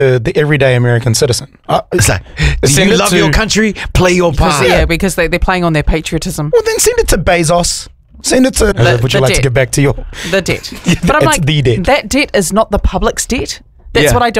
the everyday American citizen. It's like, do Send you it love to- your country? Play your part. Because they're playing on their patriotism. Well, then send it to Bezos. Send it to. Would you the like to debt. get back to your? The debt. But I'm It's like, the debt. that debt is not the public's debt. That's Yeah. what I don't